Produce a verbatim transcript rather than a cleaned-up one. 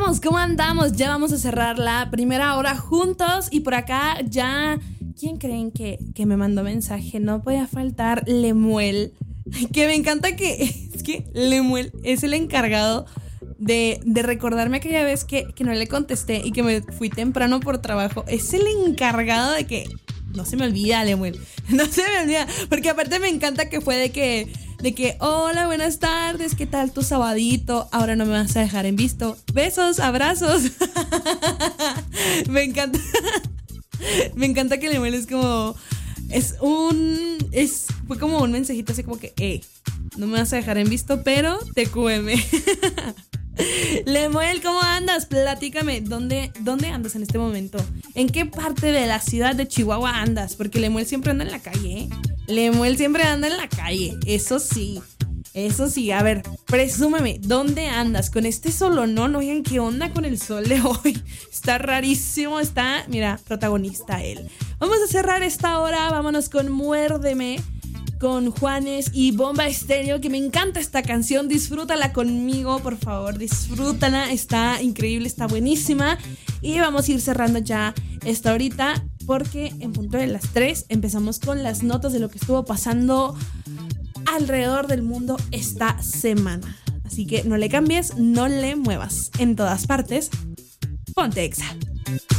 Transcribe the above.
andamos? ¿Cómo andamos? Ya vamos a cerrar la primera hora juntos. Y por acá ya... ¿Quién creen que, que me mandó mensaje? No podía faltar Lemuel. Que me encanta que... Es que Lemuel es el encargado de, de recordarme aquella vez que, que no le contesté y que me fui temprano por trabajo. Es el encargado de que... No se me olvida, Lemuel. No se me olvida. Porque aparte me encanta que fue de que... De que, hola, buenas tardes, ¿qué tal tu sabadito? Ahora no me vas a dejar en visto. Besos, abrazos. Me encanta. Me encanta que Lemuel es como... Es un... Es, fue como un mensajito así como que, hey, no me vas a dejar en visto, pero te cueme. Lemuel, ¿cómo andas? Platícame, ¿dónde, ¿dónde andas en este momento? ¿En qué parte de la ciudad de Chihuahua andas? Porque Lemuel siempre anda en la calle, ¿eh? Lemuel siempre anda en la calle, eso sí. Eso sí, a ver, presúmeme, ¿dónde andas? Con este solonón, oigan, ¿qué onda con el sol de hoy? Está rarísimo, está, mira, protagonista él. Vamos a cerrar esta hora, vámonos con Muérdeme, con Juanes y Bomba Estéreo, que me encanta esta canción, disfrútala conmigo, por favor, disfrútala, está increíble, está buenísima. Y vamos a ir cerrando ya esta horita, porque en punto de las tres empezamos con las notas de lo que estuvo pasando alrededor del mundo esta semana. Así que no le cambies, no le muevas. En todas partes, ponte Exa.